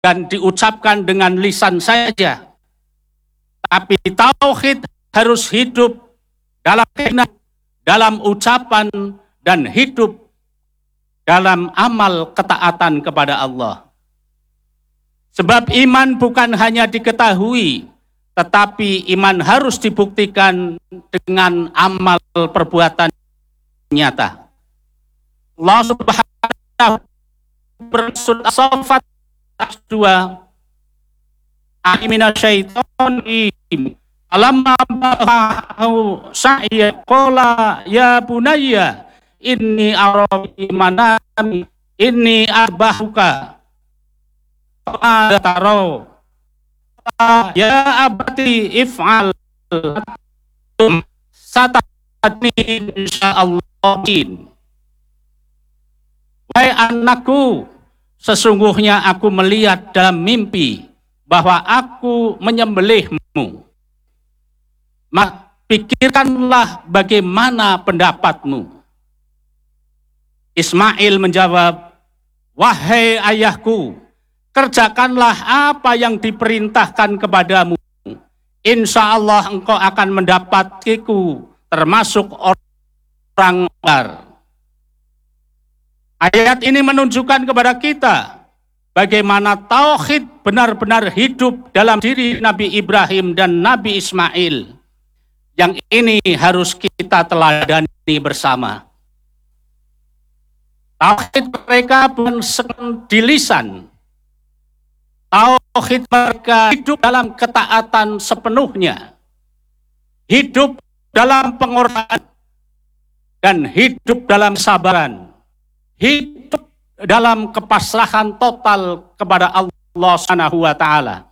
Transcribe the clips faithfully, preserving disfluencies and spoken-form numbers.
dan diucapkan dengan lisan saja, tapi tauhid harus hidup dalam keyakinan, dalam ucapan, dan hidup dalam amal ketaatan kepada Allah. Sebab iman bukan hanya diketahui, tetapi iman harus dibuktikan dengan amal perbuatan nyata. Allah Subhanahu bersurat As-Saffat dua Minasyaitonir alamma ba'ahu sa'ya qala ya bunayya inni arabi manami inni arbahuka fa taro ya abati if'al satadni insyaallah. Wahai anakku, sesungguhnya aku melihat dalam mimpi bahwa aku menyembelihmu. Maka pikirkanlah bagaimana pendapatmu. Ismail menjawab, wahai ayahku, kerjakanlah apa yang diperintahkan kepadamu. Insya Allah engkau akan mendapatiku termasuk orang benar. Ayat ini menunjukkan kepada kita bagaimana tauhid benar-benar hidup dalam diri Nabi Ibrahim dan Nabi Ismail. Yang ini harus kita teladani bersama. Tauhid mereka bukan sekadar di lisan. Tauhid mereka hidup dalam ketaatan sepenuhnya. Hidup dalam pengorbanan dan hidup dalam sabaran. Hidup dalam kepasrahan total kepada Allah Subhanahu wa taala.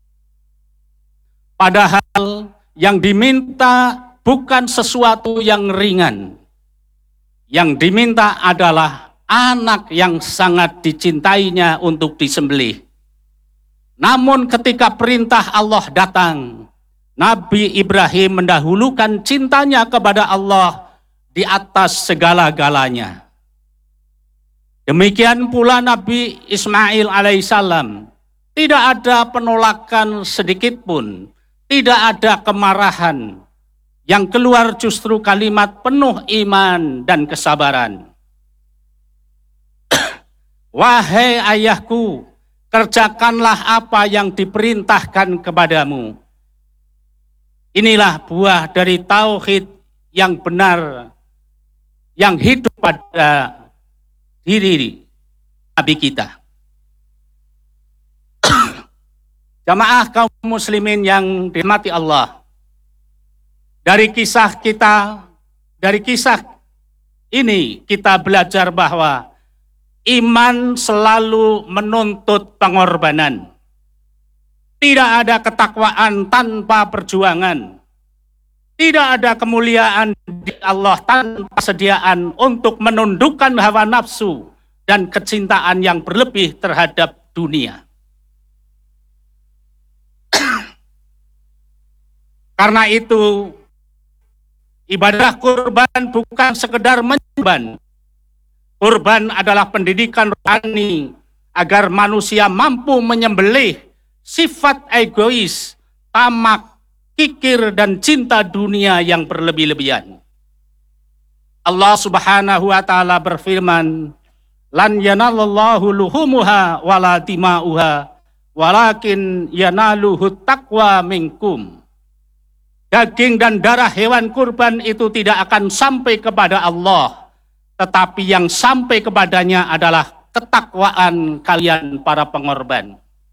Padahal yang diminta bukan sesuatu yang ringan. Yang diminta adalah anak yang sangat dicintainya untuk disembelih. Namun ketika perintah Allah datang, Nabi Ibrahim mendahulukan cintanya kepada Allah di atas segala-galanya. Demikian pula Nabi Ismail alaihissalam, tidak ada penolakan sedikit pun, tidak ada kemarahan, yang keluar justru kalimat penuh iman dan kesabaran. Wahai ayahku, kerjakanlah apa yang diperintahkan kepadamu. Inilah buah dari tauhid yang benar, yang hidup pada diri Nabi kita. Jamaah kaum muslimin yang dirahmati Allah, dari kisah kita, dari kisah ini kita belajar bahwa iman selalu menuntut pengorbanan. Tidak ada ketakwaan tanpa perjuangan. Tidak ada kemuliaan di Allah tanpa sediaan untuk menundukkan hawa nafsu dan kecintaan yang berlebih terhadap dunia. Karena itu, ibadah kurban bukan sekedar menyembah. Kurban adalah pendidikan rohani agar manusia mampu menyembelih sifat egois, tamak, kikir, dan cinta dunia yang berlebih-lebihan. Allah Subhanahu wa taala berfirman, "Lan yanalallahu luhumuha wala dima'uha, walakin yanaluhu taqwa minkum." Daging dan darah hewan kurban itu tidak akan sampai kepada Allah, tetapi yang sampai kepadanya adalah ketakwaan kalian para pengorban.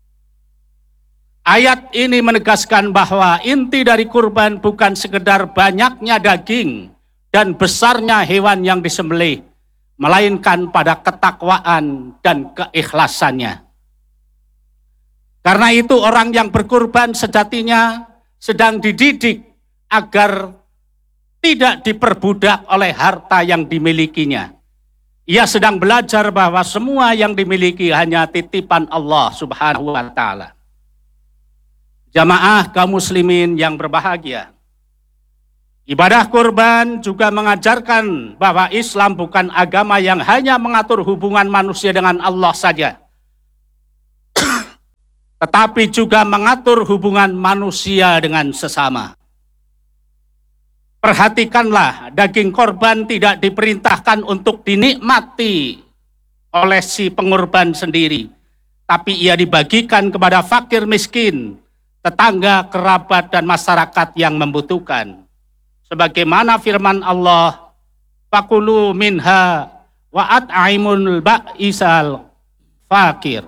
Ayat ini menegaskan bahwa inti dari kurban bukan sekedar banyaknya daging dan besarnya hewan yang disembelih, melainkan pada ketakwaan dan keikhlasannya. Karena itu orang yang berkurban sejatinya sedang dididik agar tidak diperbudak oleh harta yang dimilikinya. Ia sedang belajar bahwa semua yang dimiliki hanya titipan Allah Subhanahu wa taala. Jamaah kaum muslimin yang berbahagia, ibadah kurban juga mengajarkan bahwa Islam bukan agama yang hanya mengatur hubungan manusia dengan Allah saja. tetapi juga mengatur hubungan manusia dengan sesama. Perhatikanlah, daging korban tidak diperintahkan untuk dinikmati oleh si pengorban sendiri, tapi ia dibagikan kepada fakir miskin, tetangga, kerabat, dan masyarakat yang membutuhkan. Sebagaimana firman Allah, fakulu minha wa at'imul ba'isal fakir.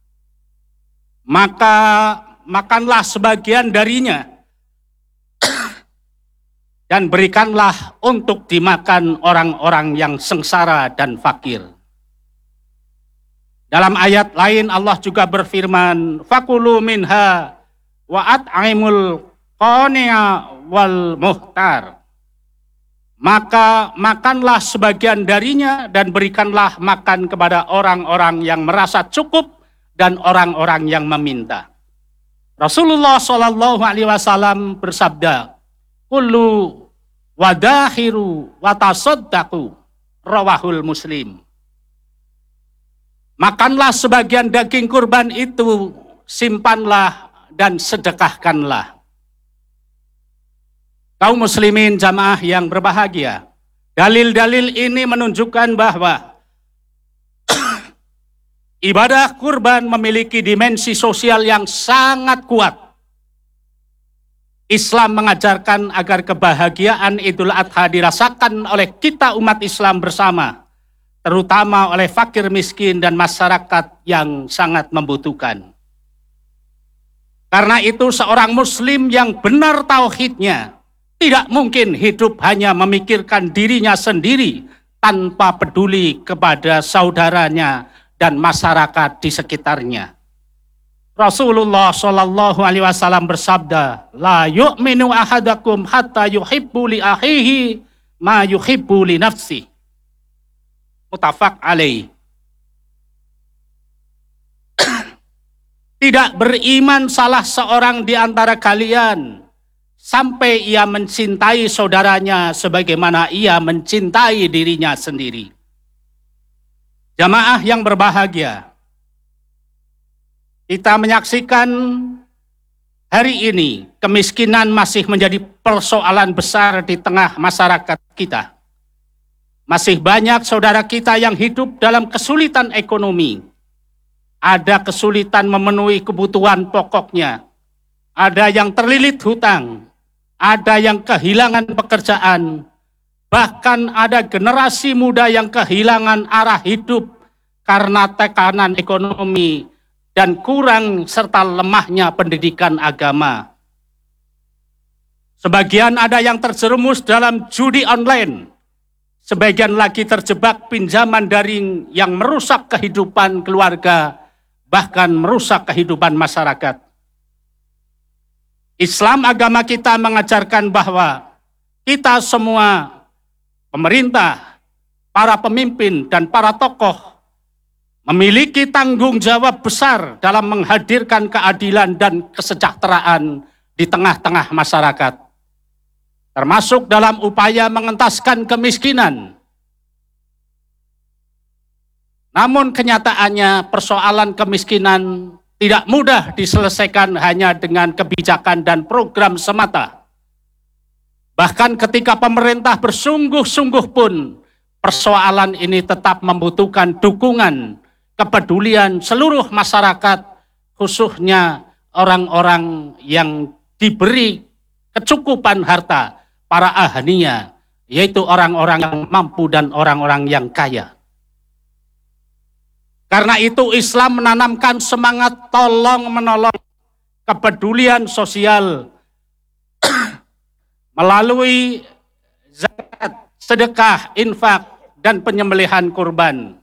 Maka makanlah sebagian darinya dan berikanlah untuk dimakan orang-orang yang sengsara dan fakir. Dalam ayat lain Allah juga berfirman, fakulu minha wa at'imul qani'a wal muhtar. Maka makanlah sebagian darinya dan berikanlah makan kepada orang-orang yang merasa cukup dan orang-orang yang meminta. Rasulullah shallallahu alaihi wasallam bersabda, kullu wadahiru watasaddaqu, rawahul Muslim. Makanlah sebagian daging kurban itu, simpanlah dan sedekahkanlah. Kaum muslimin jamaah yang berbahagia, dalil-dalil ini menunjukkan bahwa ibadah kurban memiliki dimensi sosial yang sangat kuat. Islam mengajarkan agar kebahagiaan Idul Adha dirasakan oleh kita umat Islam bersama, terutama oleh fakir miskin dan masyarakat yang sangat membutuhkan. Karena itu seorang muslim yang benar tauhidnya tidak mungkin hidup hanya memikirkan dirinya sendiri tanpa peduli kepada saudaranya dan masyarakat di sekitarnya. Rasulullah shallallahu alaihi wasallam bersabda, la yu'minu ahadakum hatta yuhibbu li akhihi ma yuhibbu li nafsi. Muttafaq alaih. Tidak beriman salah seorang di antara kalian sampai ia mencintai saudaranya sebagaimana ia mencintai dirinya sendiri. Jamaah yang berbahagia, kita menyaksikan hari ini kemiskinan masih menjadi persoalan besar di tengah masyarakat kita. Masih banyak saudara kita yang hidup dalam kesulitan ekonomi. Ada kesulitan memenuhi kebutuhan pokoknya. Ada yang terlilit hutang. Ada yang kehilangan pekerjaan. Bahkan ada generasi muda yang kehilangan arah hidup karena tekanan ekonomi dan kurang serta lemahnya pendidikan agama. Sebagian ada yang terjerumus dalam judi online. Sebagian lagi terjebak pinjaman daring yang merusak kehidupan keluarga, bahkan merusak kehidupan masyarakat. Islam agama kita mengajarkan bahwa kita semua, pemerintah, para pemimpin, dan para tokoh memiliki tanggung jawab besar dalam menghadirkan keadilan dan kesejahteraan di tengah-tengah masyarakat, termasuk dalam upaya mengentaskan kemiskinan. Namun kenyataannya persoalan kemiskinan tidak mudah diselesaikan hanya dengan kebijakan dan program semata. Bahkan ketika pemerintah bersungguh-sungguh pun, persoalan ini tetap membutuhkan dukungan, kepedulian seluruh masyarakat, khususnya orang-orang yang diberi kecukupan harta, para ahlinya, yaitu orang-orang yang mampu dan orang-orang yang kaya. Karena itu Islam menanamkan semangat tolong-menolong, kepedulian sosial melalui zakat, sedekah, infak, dan penyembelihan kurban.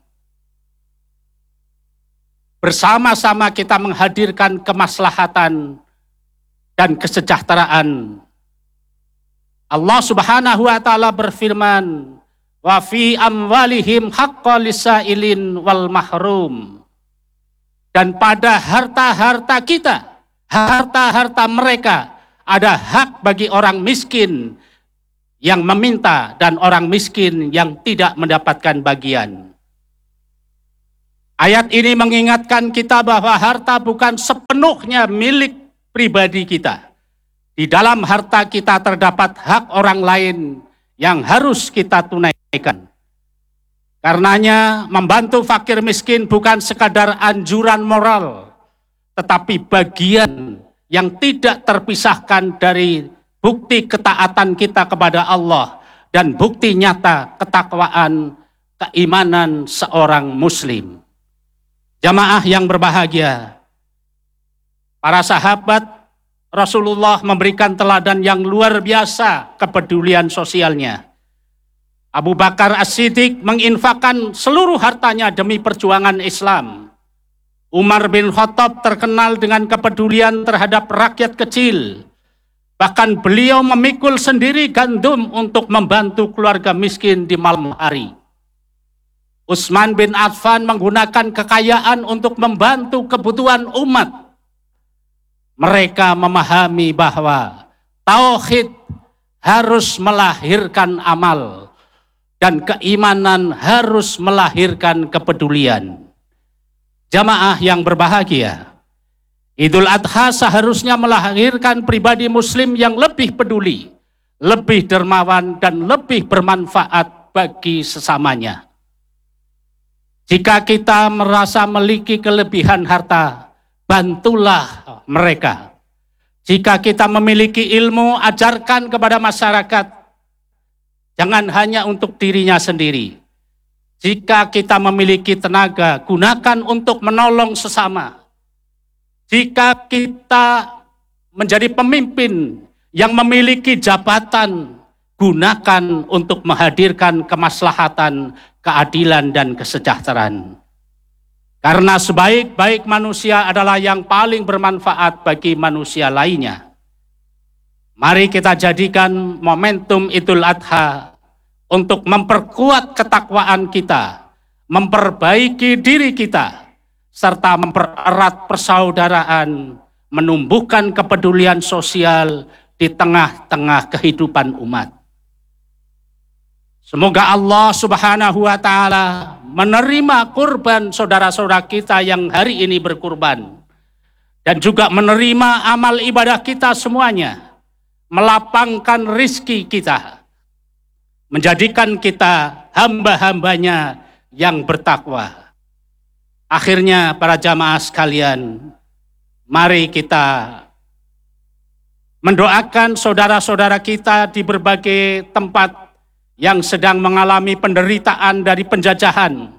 Bersama-sama kita menghadirkan kemaslahatan dan kesejahteraan. Allah Subhanahu wa taala berfirman, wa fi amwalihim haqqal lisailin wal mahrum. Dan pada harta-harta kita, harta-harta mereka, ada hak bagi orang miskin yang meminta dan orang miskin yang tidak mendapatkan bagian. Ayat ini mengingatkan kita bahwa harta bukan sepenuhnya milik pribadi kita. Di dalam harta kita terdapat hak orang lain yang harus kita tunaikan. Karenanya membantu fakir miskin bukan sekadar anjuran moral, tetapi bagian yang tidak terpisahkan dari bukti ketaatan kita kepada Allah dan bukti nyata ketakwaan keimanan seorang muslim. Jamaah yang berbahagia, para sahabat Rasulullah memberikan teladan yang luar biasa kepedulian sosialnya. Abu Bakar As-Siddiq menginfakkan seluruh hartanya demi perjuangan Islam. Umar bin Khattab terkenal dengan kepedulian terhadap rakyat kecil. Bahkan beliau memikul sendiri gandum untuk membantu keluarga miskin di malam hari. Utsman bin Affan menggunakan kekayaan untuk membantu kebutuhan umat. Mereka memahami bahwa tauhid harus melahirkan amal dan keimanan harus melahirkan kepedulian. Jamaah yang berbahagia, Idul Adha seharusnya melahirkan pribadi muslim yang lebih peduli, lebih dermawan dan lebih bermanfaat bagi sesamanya. Jika kita merasa memiliki kelebihan harta, bantulah mereka. Jika kita memiliki ilmu, ajarkan kepada masyarakat. Jangan hanya untuk dirinya sendiri. Jika kita memiliki tenaga, gunakan untuk menolong sesama. Jika kita menjadi pemimpin yang memiliki jabatan, gunakan untuk menghadirkan kemaslahatan, keadilan, dan kesejahteraan. Karena sebaik-baik manusia adalah yang paling bermanfaat bagi manusia lainnya. Mari kita jadikan momentum Idul Adha untuk memperkuat ketakwaan kita, memperbaiki diri kita, serta mempererat persaudaraan, menumbuhkan kepedulian sosial di tengah-tengah kehidupan umat. Semoga Allah Subhanahu wa Ta'ala menerima kurban saudara-saudara kita yang hari ini berkurban, dan juga menerima amal ibadah kita semuanya, melapangkan rizki kita, menjadikan kita hamba-hambanya yang bertakwa. Akhirnya para jamaah sekalian, mari kita mendoakan saudara-saudara kita di berbagai tempat yang sedang mengalami penderitaan dari penjajahan.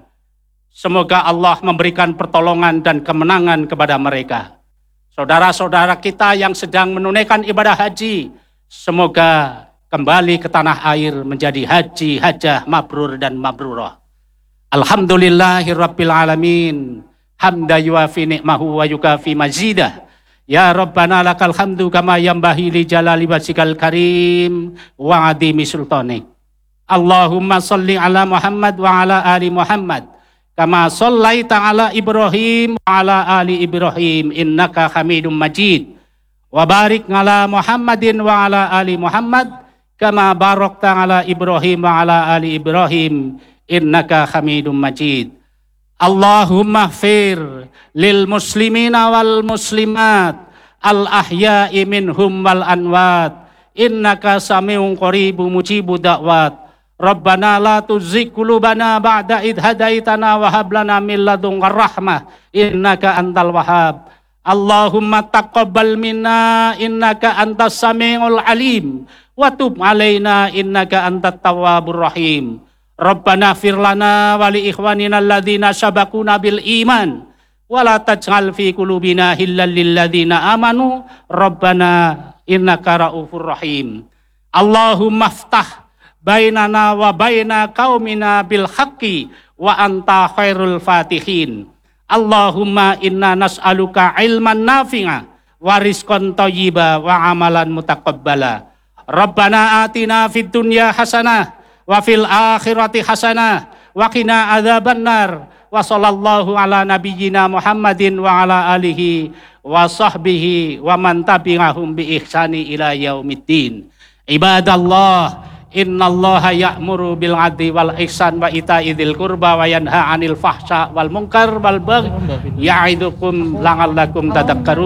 Semoga Allah memberikan pertolongan dan kemenangan kepada mereka. Saudara-saudara kita yang sedang menunaikan ibadah haji, semoga kembali ke tanah air menjadi haji, hajah, mabrur dan mabrurah. Alhamdulillahirabbil alamin. Hamda yuafi ni'mahu wa yukafi mazidah. Ya Rabbana lakal hamdu kama yambahi li jalali wajhikal karim wa adimi sultanik. Allahumma salli ala Muhammad wa ala ali Muhammad kama sallaita ala Ibrahim wa ala ali Ibrahim innaka Hamidum Majid. Wa barik ala Muhammadin wa ala ali Muhammad kama barakta ala Ibrahim wa ala ali Ibrahim innaka Hamidum Majid. Allahumma ighfir lil muslimina wal muslimat al ahya'i minhum wal anwat innaka sami'un qaribun mujibud da'wat. Rabbana la tuzigh qulubana ba'da idh hadaitana wa hab lana min ladunka rahmah innaka antal wahhab. Allahumma taqabbal minna innaka antas samiul alim wa tub alaina innaka antat tawwabur rahim. Rabbana fir lana wa li ikhwanina alladzina sabaquna bil iman wa la taj'al fi qulubina hillal lil ladzina amanu Rabbana innaka raufur rahim. Allahumma ftah bainana wa baina qaumina bil haqqi wa anta khairul fatihin. Allahumma inna nas'aluka ilman nafi'a wa rizqan thayyiba wa amalan mutaqabbala. Rabbana atina fid dunya hasanah wa fil akhirati hasanah wa qina adzabannar. Wa sallallahu ala nabiyyina Muhammadin wa ala alihi wa sahbihi wa man tabi'ahum bi ihsani ila yaumiddin. Ibadallah, Innallaha ya'muru bil 'adli wal ihsan wa ita'i dzil qurba wa yanha 'anil fahsya wal munkar wal baghi ya'idukum la'allakum tadhakkarun.